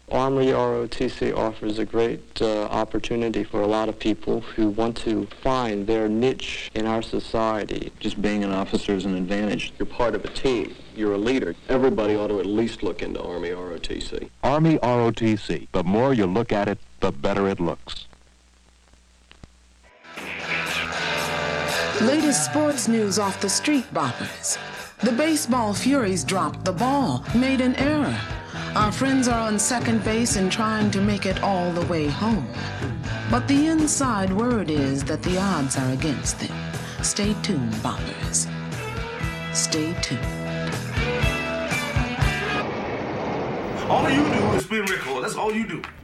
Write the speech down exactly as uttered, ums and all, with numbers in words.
Army R O T C offers a great uh, opportunity for a lot of people who want to find their niche in our society. Just being an officer is an advantage. You're part of a team. You're a leader. Everybody ought to at least look into Army R O T C. Army R O T C. The more you look at it, the better it looks. Latest sports news off the street boppers. The baseball Furies dropped the ball, made an error. Our friends are on second base and trying to make it all the way home. But the inside word is that the odds are against them. Stay tuned, boppers. Stay tuned. All you do is spin record. That's all you do.